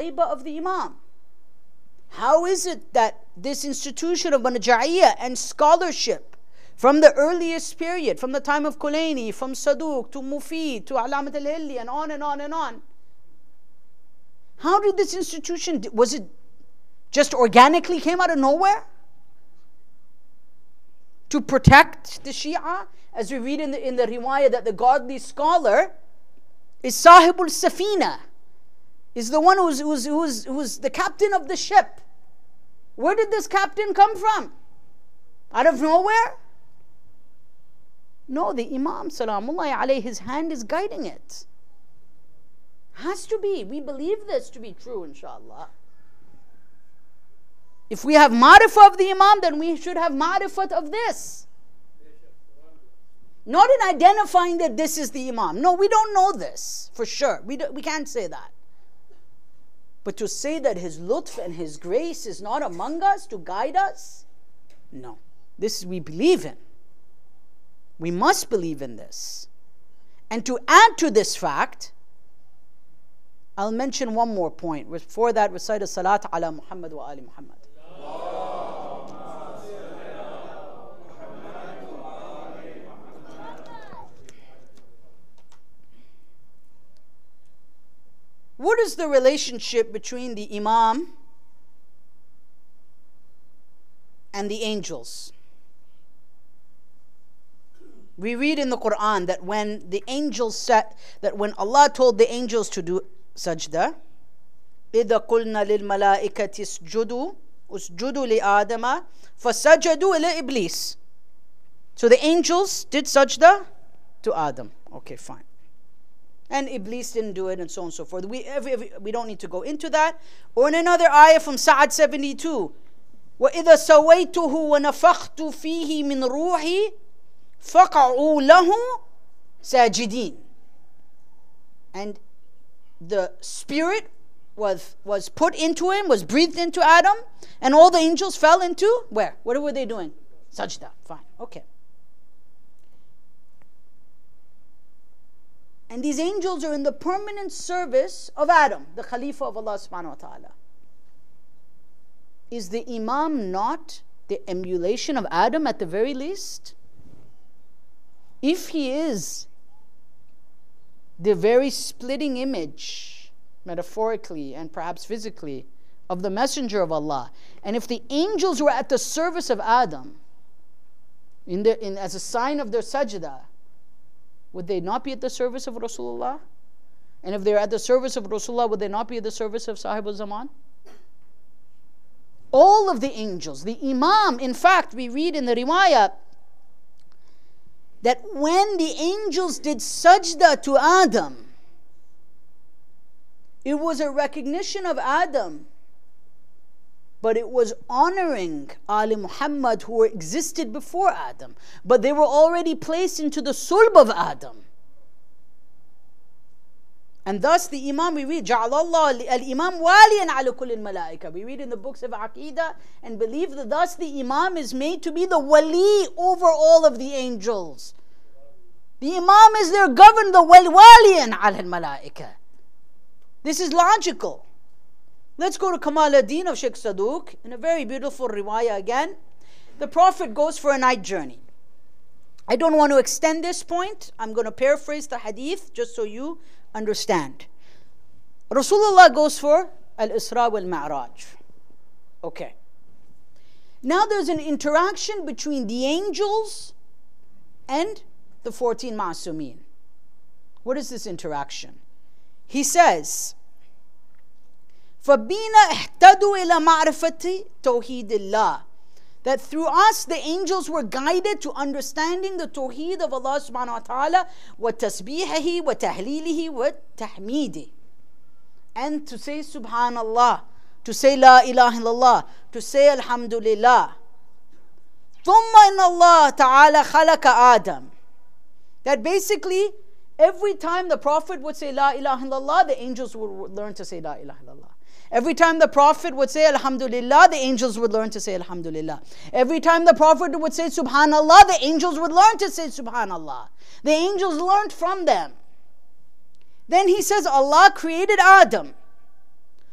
ghaiba of the Imam? How is it that this institution of Manja'iyya and scholarship from the earliest period, from the time of Kulaini, from Saduq to Mufid to Alamat al-Hilli and on and on and on, how did this institution, was it just organically came out of nowhere? To protect the Shia, as we read in the riwayah that the godly scholar is Sahibul Safina, is the one who's the captain of the ship. Where did this captain come from? Out of nowhere? No, the Imam Salamullahi alayhi, his hand is guiding it. Has to be. We believe this to be true, inshallah. If we have ma'rifah of the Imam, then we should have ma'rifat of this. Not in identifying that this is the Imam. No, we don't know this for sure. We can't say that. But to say that his lutf and his grace is not among us to guide us, no. This we believe in. We must believe in this. And to add to this fact, I'll mention one more point. Before that, recite a salat ala Muhammad wa ali Muhammad. What is the relationship between the Imam and the angels? We read in the Quran that when the angels said, that when Allah told the angels to do sajda, إِذَا قُلْنَا لِلْمَلَائِكَةِ اسْجُدُوا لِآدَمَ فَسَجَدُوا إِلَى إِبْلِيسِ. So the angels did sajda to Adam. Okay, fine. And Iblis didn't do it, and so on and so forth. We don't need to go into that. Or in another ayah from Sa'ad 72, وَإِذَا سَوَيْتُهُ وَنَفَخْتُ فِيهِ مِنْ رُوحِي فَقَعُوا لَهُ سَاجِدِينَ. And the spirit was put into him, was breathed into Adam, and all the angels fell into, where? What were they doing? Sajda. Fine. Okay. And these angels are in the permanent service of Adam, the Khalifa of Allah subhanahu wa ta'ala. Is the Imam not the emulation of Adam at the very least? If he is the very splitting image, metaphorically and perhaps physically, of the Messenger of Allah, and if the angels were at the service of Adam, as a sign of their sajda, would they not be at the service of Rasulullah? And if they're at the service of Rasulullah, would they not be at the service of Sahibul Zaman? All of the angels, the Imam, in fact, we read in the riwayah that when the angels did sajda to Adam, it was a recognition of Adam, but it was honoring Ali Muhammad who existed before Adam. But they were already placed into the sulb of Adam. And thus the Imam, we read, جَعَلَ اللَّهُ الْإِمَامُ وَالِيًا عَلَى كُلِّ الْمَلَائِكَةِ. We read in the books of Aqidah and believe that thus the Imam is made to be the wali over all of the angels. The Imam is there governed the وَالِيًا عَلَى الْمَلَائِكَةِ. This is logical. Let's go to Kamal ad-Din of Sheikh Saduq in a very beautiful riwayah again. The Prophet goes for a night journey. I don't want to extend this point. I'm going to paraphrase the hadith just so you understand. Rasulullah goes for Al-Isra wal-Ma'raj. Okay. Now there's an interaction between the angels and the 14 Ma'asumin. What is this interaction? He says, فَبِينَا اهْتَدُوا إِلَى مَعْرِفَةِ تَوْحِيدِ اللَّهِ. That through us the angels were guided to understanding the tawheed of Allah subhanahu wa ta'ala, وَتَسْبِيحِهِ وَتَحْلِيلِهِ وَتَحْمِيدِهِ. And to say subhanallah, to say la ilaha illallah, to say alhamdulillah. ثُمَّ إِنَّ اللَّهَ تَعَالَى خَلَقَ آدَمَ. That basically every time the Prophet would say la ilaha illallah, the angels would learn to say la ilaha illallah. Every time the Prophet would say alhamdulillah, the angels would learn to say alhamdulillah. Every time the Prophet would say subhanallah, the angels would learn to say subhanallah. The angels learned from them. Then he says Allah created Adam.